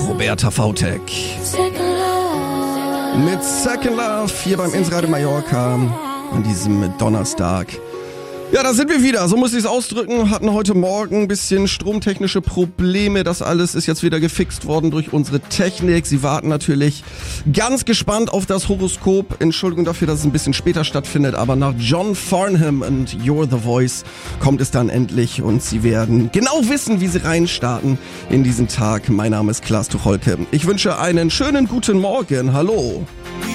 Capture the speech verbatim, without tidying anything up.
Roberta Vautek. Mit Second Love hier beim Insradio Mallorca an diesem Donnerstag. Ja, da sind wir wieder, so muss ich es ausdrücken. Hatten heute Morgen ein bisschen stromtechnische Probleme. Das alles ist jetzt wieder gefixt worden durch unsere Technik. Sie warten natürlich ganz gespannt auf das Horoskop. Entschuldigung dafür, dass es ein bisschen später stattfindet, aber nach John Farnham und You're the Voice kommt es dann endlich und Sie werden genau wissen, wie Sie reinstarten in diesen Tag. Mein Name ist Klaas Tucholke. Ich wünsche einen schönen guten Morgen. Hallo.